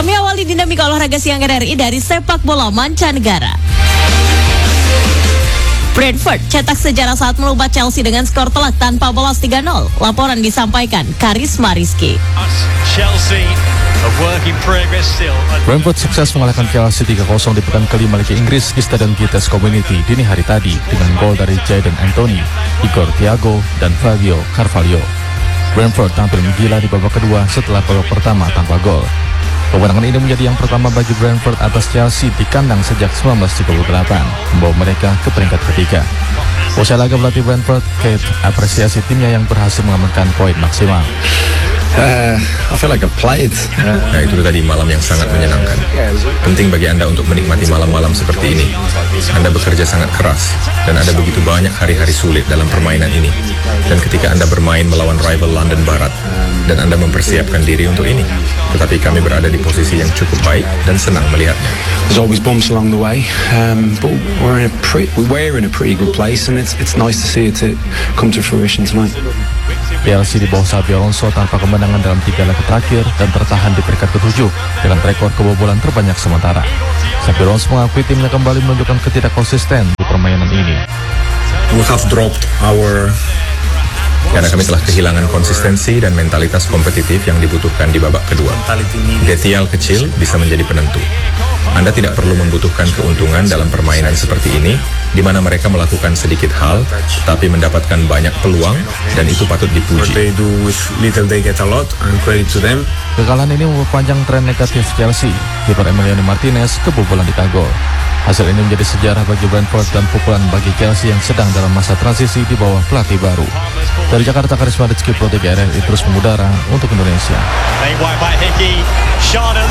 Kami awali dinamika olahraga siang RRI dari sepak bola mancanegara. Brentford cetak sejarah saat melumpat Chelsea dengan skor telak tanpa balas 3-0. Laporan disampaikan Karisma Rizky. Brentford sukses mengalahkan Chelsea 3-0 di pekan kelima Liga Inggris di Stadion Vitas Community dini hari tadi dengan gol dari Jadon Anthony, Igor Thiago, dan Fabio Carvalho. Brentford tampil menggila di babak kedua setelah babak pertama tanpa gol. Kemenangan ini menjadi yang pertama bagi Brentford atas Chelsea di kandang sejak 1938, membawa mereka ke peringkat ketiga. Usai laga pelatih Brentford, Kate apresiasi timnya yang berhasil mengamankan poin maksimal. I feel like I played. Nah, itu tadi malam yang sangat menyenangkan. Penting bagi Anda untuk menikmati malam-malam seperti ini. Anda bekerja sangat keras dan ada begitu banyak hari-hari sulit dalam permainan ini. Dan ketika Anda bermain melawan rival London Barat dan Anda mempersiapkan diri untuk ini. Tetapi kami berada di posisi yang cukup baik dan senang melihatnya. There's always bumps along the way, but we're in a pretty good place, and it's nice to see it come to fruition tonight. Chelsea di bawah Xabi Alonso tanpa kemenangan dalam 3 laga terakhir dan tertahan di peringkat ke-7 dengan rekor kebobolan terbanyak sementara. Xabi Alonso mengakui timnya kembali menunjukkan ketidakkonsisten di permainan ini. We have dropped karena kami telah kehilangan konsistensi dan mentalitas kompetitif yang dibutuhkan di babak kedua. Detail kecil bisa menjadi penentu. Anda tidak perlu membutuhkan keuntungan dalam permainan seperti ini, di mana mereka melakukan sedikit hal, tapi mendapatkan banyak peluang, dan itu patut dipuji. Kekalahan ini memperpanjang tren negatif Chelsea. Kiper Emiliano Martinez kebobolan di gol. Hasil ini menjadi sejarah bagi Brentford dan pukulan bagi Chelsea yang sedang dalam masa transisi di bawah pelatih baru. Dari Jakarta, Karisma Rizky, Pro 3 RRI terus mengudara untuk Indonesia.